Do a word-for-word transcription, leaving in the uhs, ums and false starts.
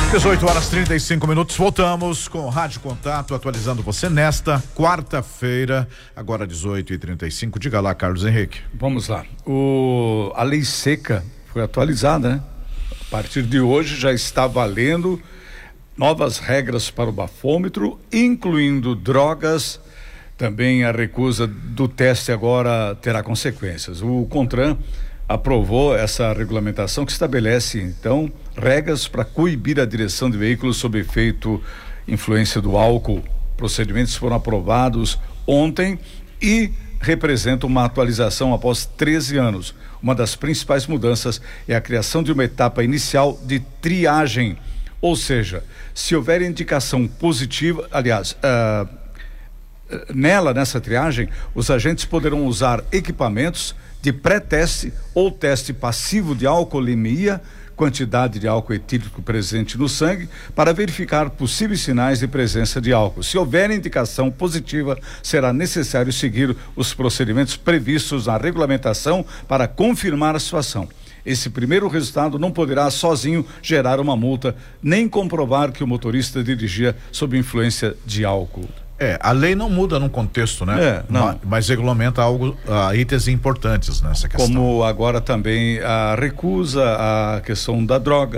dezoito horas e trinta e cinco minutos, voltamos com o Rádio Contato, atualizando você nesta quarta-feira, agora dezoito e trinta e cinco. Diga lá, Carlos Henrique. Vamos lá. O, a lei seca foi atualizada, né? A partir de hoje já está valendo novas regras para o bafômetro, incluindo drogas. Também a recusa do teste agora terá consequências. O CONTRAN aprovou essa regulamentação que estabelece, então, regras para coibir a direção de veículos sob efeito influência do álcool. Procedimentos foram aprovados ontem e representam uma atualização após treze anos. Uma das principais mudanças é a criação de uma etapa inicial de triagem, ou seja, se houver indicação positiva, aliás, uh, nela, nessa triagem, os agentes poderão usar equipamentos de pré-teste ou teste passivo de alcoolemia, quantidade de álcool etílico presente no sangue, para verificar possíveis sinais de presença de álcool. Se houver indicação positiva, será necessário seguir os procedimentos previstos na regulamentação para confirmar a situação. Esse primeiro resultado não poderá sozinho gerar uma multa, nem comprovar que o motorista dirigia sob influência de álcool. É, a lei não muda num contexto, né? É, não. Mas, mas regulamenta algo, uh, itens importantes nessa questão. Como agora também a recusa, a questão da droga.